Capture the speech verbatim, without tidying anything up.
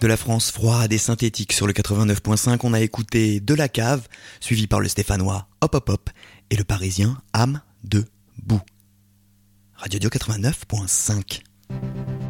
de la France froide et synthétique sur le quatre-vingt-neuf point cinq, on a écouté De la Cave, suivi par le stéphanois Hop Hop Hop et le parisien Âme de Boue. Radio Dio quatre-vingt-neuf point cinq.